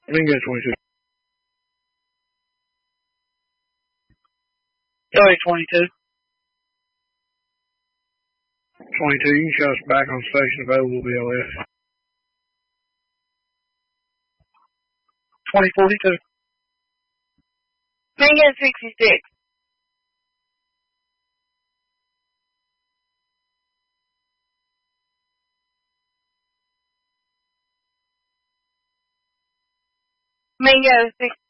Bingo 22. Kelly 22. 22, you can show us back on station available BLS. 2042. Bingo 66. Bingo 66.